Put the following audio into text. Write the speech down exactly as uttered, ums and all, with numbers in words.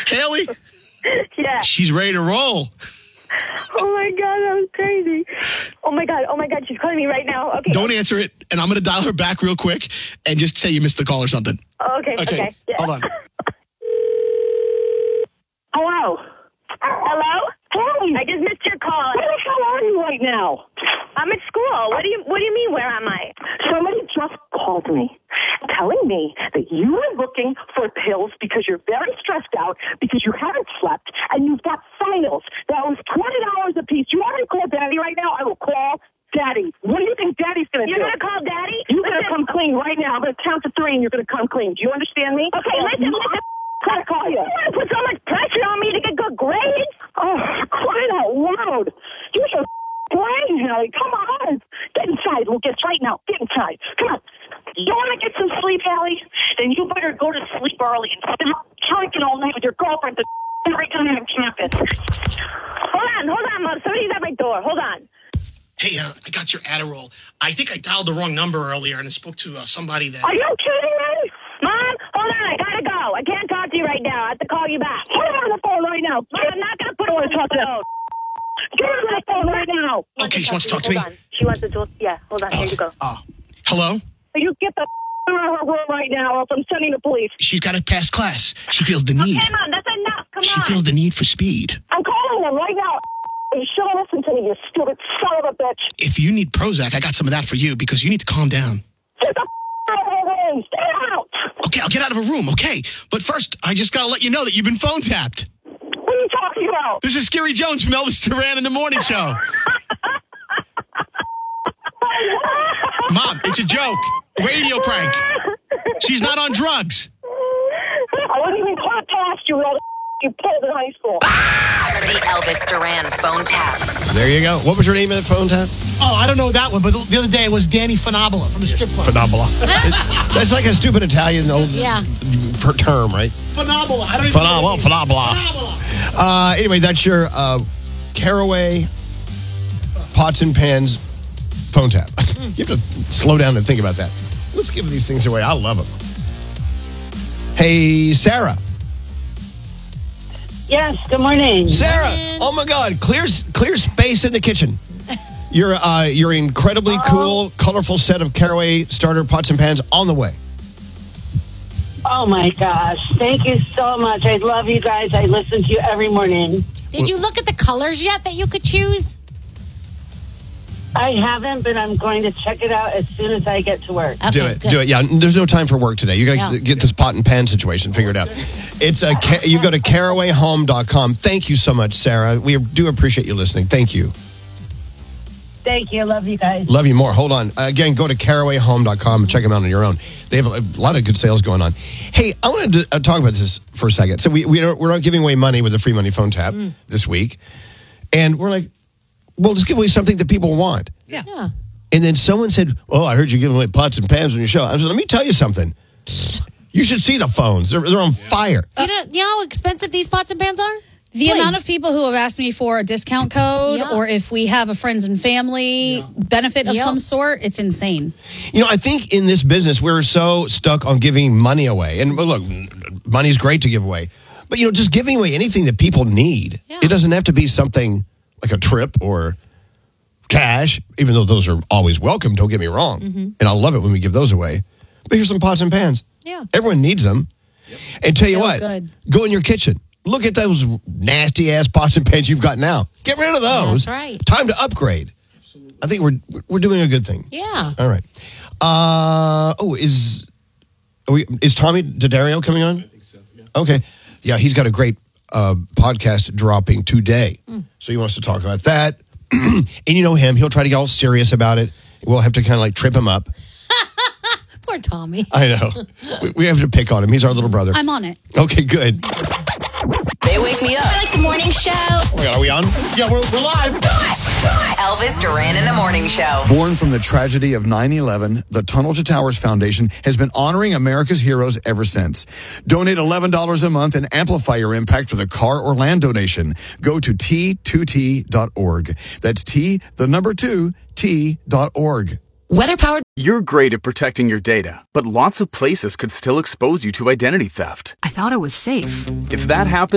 Haley? Yeah. She's ready to roll. Oh, my God. That was crazy. Oh, my God. Oh, my God. She's calling me right now. Okay. Don't answer it, and I'm going to dial her back real quick and just say you missed the call or something. Oh, okay. Okay. Okay. Yeah. Hold on. Hello? Hello? Hey. I just missed your call. Where the hell are you right now? I'm at school. What do you What do you mean, where am I? Somebody just called me telling me that you are looking for pills because you're very stressed out because you haven't slept and you've got finals. That was twenty dollars a piece. You want me to call Daddy right now? I will call Daddy. What do you think Daddy's going to do? You're going to call Daddy? You're going to come clean right now. I'm going to count to three and you're going to come clean. Do you understand me? Okay, listen, listen. Gotta call you. You want to put so much pressure on me to get good grades? Oh, crying out loud. Use your brain, Haley. Come on. Get inside, Lucas, right now. Get inside. Come on. You want to get some sleep, Haley? Then you better go to sleep early and stop drinking all night with your girlfriend every time on campus. Hold on, hold on, Mom. Somebody's at my door. Hold on. Hey, uh, I got your Adderall. I think I dialed the wrong number earlier and I spoke to uh, somebody that... Are you kidding me? Mom, hold on. I gotta go. I can't talk to you right now. I have to call you back. Put him on the phone right now. Mom, I'm not gonna put I her want on to talk the to phone. Get him on the phone right now. Okay, she wants to talk to me. Hold on. She wants to talk. Yeah, hold on. Here you go. Oh. Hello? You get the out of her room right now, or else I'm sending the police. She's got to pass class. She feels the need. Okay, Mom, that's enough. Come She on. feels the need for speed. I'm calling them right now. You should have listened to me, you stupid son of a bitch. If you need Prozac, I got some of that for you because you need to calm down. Get the out of her room. Stay out. Okay, I'll get out of a room, okay? But first, I just got to let you know that you've been phone tapped. What are you talking about? This is Scary Jones from Elvis Duran in the Morning Show. Mom, it's a joke. Radio prank. She's not on drugs. I wouldn't even talk past you with all the you pulled in high school. The Elvis Duran phone tap. There you go. What was your name of the phone tap? Oh, I don't know that one, but the other day it was Danny Fenobola from the strip club. Phenobola. That's like a stupid Italian old Yeah. term, right? Phenobola. I don't even Phenobola. Phenobola. Phenobola. Uh, anyway, that's your uh, Caraway Pots and Pans phone tap. You have to slow down and think about that. Let's give these things away. I love them. Hey, Sarah. Yes, good morning. Sarah. Oh, my God. Clear clear space in the kitchen. Your uh, your incredibly cool, colorful set of Caraway starter pots and pans on the way. Oh, my gosh. Thank you so much. I love you guys. I listen to you every morning. Did you look at the colors yet that you could choose? I haven't, but I'm going to check it out as soon as I get to work. Okay, do it. good. Do it. Yeah, there's no time for work today. You got to Yeah. get this pot and pan situation figured out. It's a ca- you go to caraway home dot com. Thank you so much, Sarah. We do appreciate you listening. Thank you. Thank you. Love you guys. Love you more. Hold on. Uh, again, go to caraway home dot com and check them out on your own. They have a, a lot of good sales going on. Hey, I wanted to uh, talk about this for a second. So we, we don't, we're not giving away money with the free money phone tap Mm. this week. And we're like, well, let's give away something that people want. Yeah. And then someone said, oh, I heard you giving away pots and pans on your show. I said, let me tell you something. You should see the phones. They're, they're on fire. You know, you know how expensive these pots and pans are? The Please. amount of people who have asked me for a discount code Yeah. or if we have a friends and family benefit of Yep. some sort, it's insane. You know, I think in this business, we're so stuck on giving money away. And look, money's great to give away. But, you know, just giving away anything that people need. Yeah. It doesn't have to be something like a trip or cash, even though those are always welcome, don't get me wrong. Mm-hmm. And I love it when we give those away. But here's some pots and pans. Yeah. Everyone needs them. And tell you Feel what, good. go in your kitchen. Look at those nasty-ass pots and pans you've got now. Get rid of those. That's right. Time to upgrade. I think we're we're doing a good thing. Yeah. All right. Uh, oh, is are we, is Tommy D'Addario coming on? I think so, yeah. Okay. Yeah, he's got a great uh, podcast dropping today. Mm. So he wants to talk about that. And you know him. He'll try to get all serious about it. We'll have to kind of like trip him up. Poor Tommy. I know. we, we have to pick on him. He's our little brother. I'm on it. Okay, good. They wake me up. I like the morning show. Oh my God, are we on? Yeah, we're, we're live. Elvis Duran in the Morning Show. Born from the tragedy of nine eleven, the Tunnel to Towers Foundation has been honoring America's heroes ever since. Donate eleven dollars a month and amplify your impact with a car or land donation. Go to T two T dot org. That's T, the number two, T dot org. Weather powered. You're great at protecting your data, but lots of places could still expose you to identity theft. I thought it was safe. If that happens,